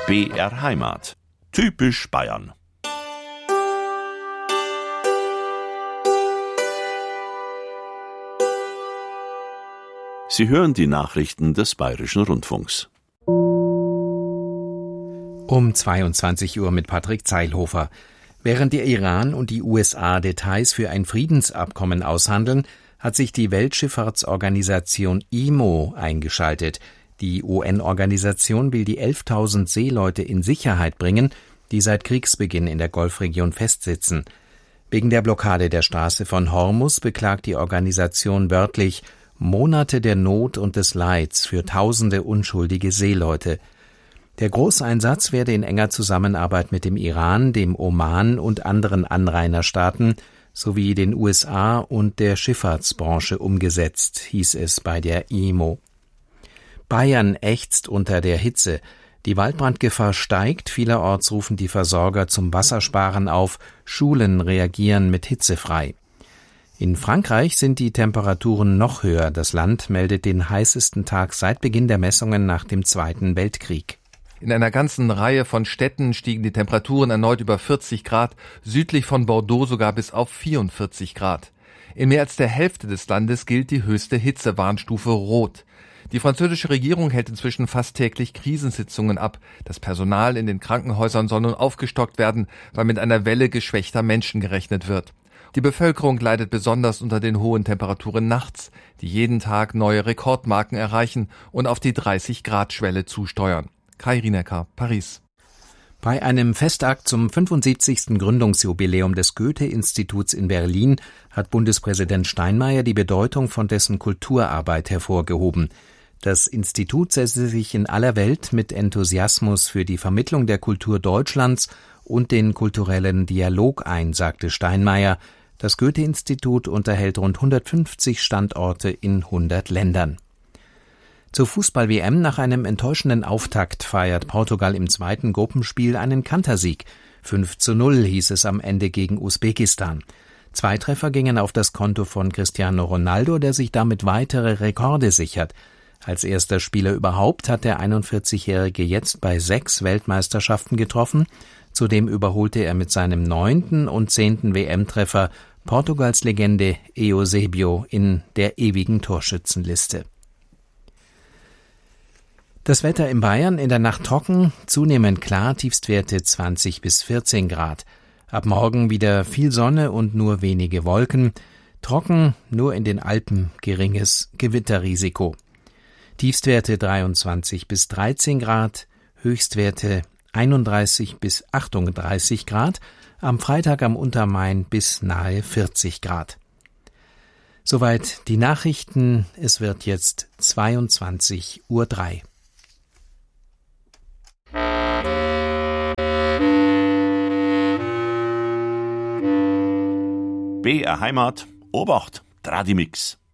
BR Heimat. Typisch Bayern. Sie hören die Nachrichten des Bayerischen Rundfunks. Um 22 Uhr mit Patrick Zeilhofer. Während der Iran und die USA Details für ein Friedensabkommen aushandeln, hat sich die Weltschifffahrtsorganisation IMO eingeschaltet. Die UN-Organisation will die 11.000 Seeleute in Sicherheit bringen, die seit Kriegsbeginn in der Golfregion festsitzen. Wegen der Blockade der Straße von Hormuz beklagt die Organisation wörtlich Monate der Not und des Leids für tausende unschuldige Seeleute. Der Großeinsatz werde in enger Zusammenarbeit mit dem Iran, dem Oman und anderen Anrainerstaaten sowie den USA und der Schifffahrtsbranche umgesetzt, hieß es bei der IMO. Bayern ächzt unter der Hitze. Die Waldbrandgefahr steigt, vielerorts rufen die Versorger zum Wassersparen auf, Schulen reagieren mit Hitze frei. In Frankreich sind die Temperaturen noch höher. Das Land meldet den heißesten Tag seit Beginn der Messungen nach dem Zweiten Weltkrieg. In einer ganzen Reihe von Städten stiegen die Temperaturen erneut über 40 Grad, südlich von Bordeaux sogar bis auf 44 Grad. In mehr als der Hälfte des Landes gilt die höchste Hitzewarnstufe Rot. Die französische Regierung hält inzwischen fast täglich Krisensitzungen ab. Das Personal in den Krankenhäusern soll nun aufgestockt werden, weil mit einer Welle geschwächter Menschen gerechnet wird. Die Bevölkerung leidet besonders unter den hohen Temperaturen nachts, die jeden Tag neue Rekordmarken erreichen und auf die 30-Grad-Schwelle zusteuern. Kai Rinecker, Paris. Bei einem Festakt zum 75. Gründungsjubiläum des Goethe-Instituts in Berlin hat Bundespräsident Steinmeier die Bedeutung von dessen Kulturarbeit hervorgehoben. Das Institut setze sich in aller Welt mit Enthusiasmus für die Vermittlung der Kultur Deutschlands und den kulturellen Dialog ein, sagte Steinmeier. Das Goethe-Institut unterhält rund 150 Standorte in 100 Ländern. Zur Fußball-WM nach einem enttäuschenden Auftakt feiert Portugal im zweiten Gruppenspiel einen Kantersieg. 5:0 hieß es am Ende gegen Usbekistan. 2 Treffer gingen auf das Konto von Cristiano Ronaldo, der sich damit weitere Rekorde sichert. Als erster Spieler überhaupt hat der 41-Jährige jetzt bei 6 Weltmeisterschaften getroffen. Zudem überholte er mit seinem 9. und 10. WM-Treffer Portugals Legende Eusebio in der ewigen Torschützenliste. Das Wetter in Bayern in der Nacht trocken, zunehmend klar, Tiefstwerte 20 bis 14 Grad. Ab morgen wieder viel Sonne und nur wenige Wolken. Trocken, nur in den Alpen geringes Gewitterrisiko. Tiefstwerte 23 bis 13 Grad, Höchstwerte 31 bis 38 Grad, am Freitag am Untermain bis nahe 40 Grad. Soweit die Nachrichten, es wird jetzt 22:03 Uhr. BR Heimat, Obacht, Tradimix.